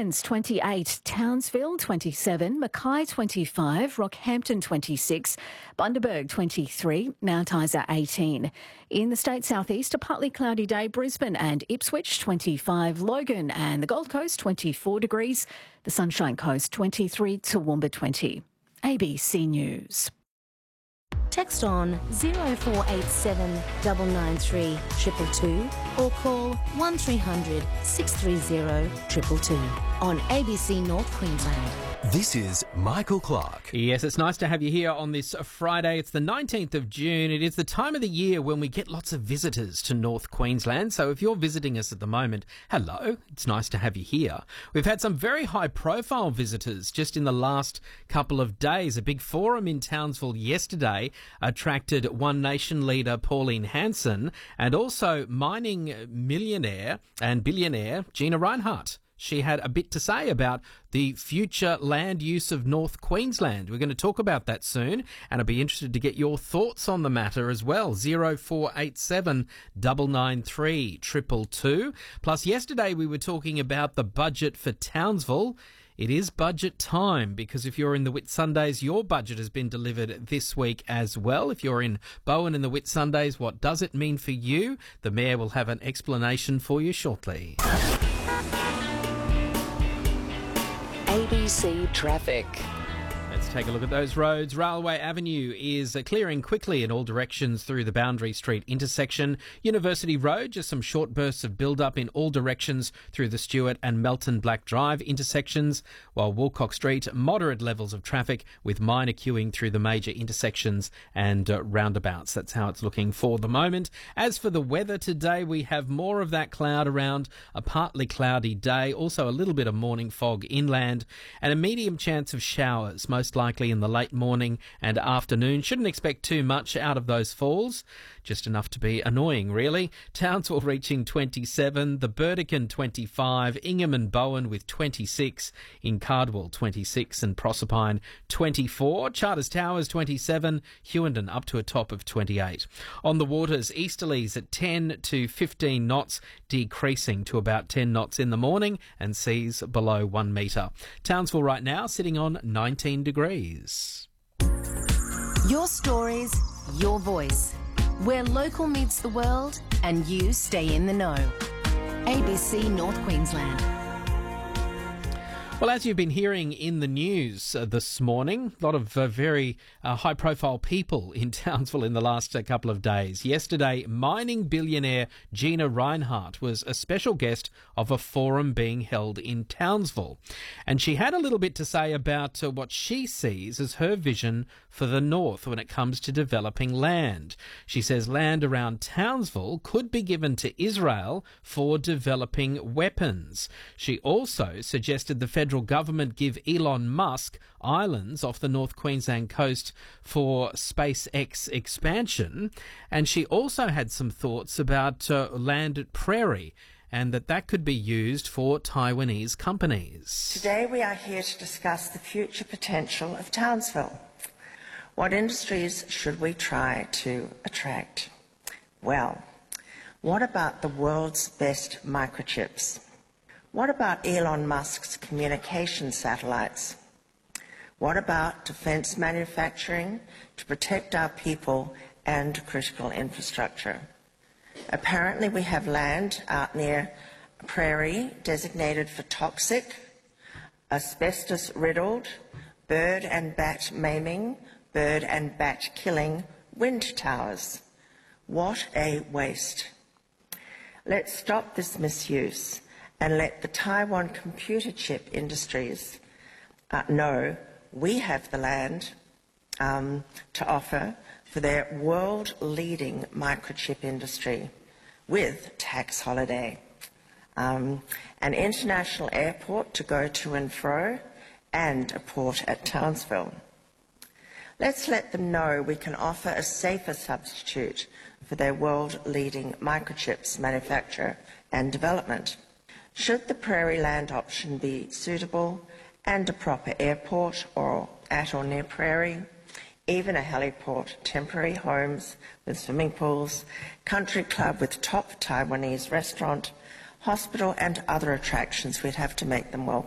Cairns 28, Townsville 27, Mackay 25, Rockhampton 26, Bundaberg 23, Mount Isa 18. In the state southeast, a partly cloudy day, Brisbane and Ipswich 25, Logan and the Gold Coast 24 degrees, the Sunshine Coast 23, Toowoomba 20. ABC News. Text on 0487 993 222 or call 1300 630 222 on ABC North Queensland. This is Michael Clark. Yes, it's nice to have you here on this Friday. It's the 19th of June. It is the time of the year when we get lots of visitors to North Queensland. So if you're visiting us at the moment, hello. It's nice to have you here. We've had some very high-profile visitors just in the last couple of days. A big forum in Townsville yesterday attracted One Nation leader Pauline Hanson and also mining millionaire and billionaire Gina Rinehart. She had a bit to say about the future land use of North Queensland. We're going to talk about that soon, and I'd be interested to get your thoughts on the matter as well. 0487 993 222. Plus, yesterday we were talking about the budget for Townsville. It is budget time because if you're in the Whitsundays, your budget has been delivered this week as well. If you're in Bowen in the Whitsundays, what does it mean for you? The Mayor will have an explanation for you shortly. ABC Traffic. Let's take a look at those roads. Railway Avenue is clearing quickly in all directions through the Boundary Street intersection. University Road, just some short bursts of build-up in all directions through the Stewart and Melton Black Drive intersections, while Woolcock Street, moderate levels of traffic with minor queuing through the major intersections and roundabouts. That's how it's looking for the moment. As for the weather today, we have more of that cloud around, a partly cloudy day, also a little bit of morning fog inland, and a medium chance of showers, most likely in the late morning and afternoon. Shouldn't expect too much out of those falls, just enough to be annoying, really. Townsville reaching 27, the Burdekin 25, Ingham and Bowen with 26, in Cardwell 26 and Proserpine 24, Charters Towers 27, Hughenden up to a top of 28. On the waters, easterlies at 10 to 15 knots, decreasing to about 10 knots in the morning and seas below 1 metre. Townsville right now sitting on 19 degrees. Your stories, your voice. Where local meets the world and you stay in the know. ABC North Queensland. Well, as you've been hearing in the news this morning, a lot of very high-profile people in Townsville in the last couple of days. Yesterday, mining billionaire Gina Rinehart was a special guest of a forum being held in Townsville. And she had a little bit to say about what she sees as her vision for the north when it comes to developing land. She says land around Townsville could be given to Israel for developing weapons. She also suggested the federal government give Elon Musk islands off the North Queensland coast for SpaceX expansion. And she also had some thoughts about land at Prairie and that could be used for Taiwanese companies. Today we are here to discuss the future potential of Townsville. What industries should we try to attract? Well, what about the world's best microchips? What about Elon Musk's communication satellites? What about defence manufacturing to protect our people and critical infrastructure? Apparently we have land out near Prairie designated for toxic, asbestos-riddled, bird and bat maiming, bird and bat killing wind towers. What a waste. Let's stop this misuse and let the Taiwan computer chip industries know we have the land to offer for their world-leading microchip industry with tax holiday, an international airport to go to and fro, and a port at Townsville. Let's let them know we can offer a safer substitute for their world-leading microchips manufacture and development. Should the Prairie land option be suitable and a proper airport or at or near Prairie, even a heliport, temporary homes with swimming pools, country club with top Taiwanese restaurant, hospital and other attractions, we'd have to make them welcome.